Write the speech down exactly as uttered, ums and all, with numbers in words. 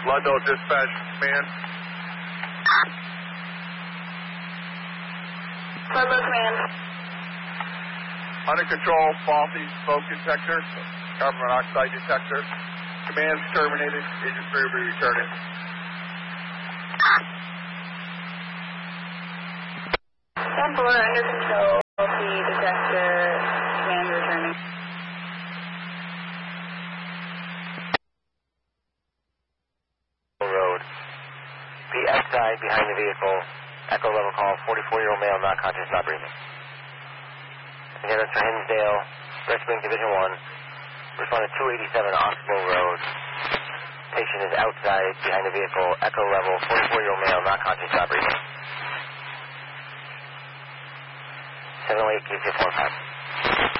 Ludlow Dispatch Command. Ludlow Command. Under control, faulty smoke detector, carbon monoxide detector. Command's terminated. Agent three will be returning. ten four, under control, faulty detector, command returning. Road. Be outside behind the vehicle. Echo level call, forty-four-year-old male, not conscious, not breathing. Again, that's for Hinsdale, West Wing Division one. Respond to two eighty-seven Oxbow Road. Patient is outside behind the vehicle. Echo level, forty-four-year-old male, not conscious, not breathing. seven oh eight, K C four five.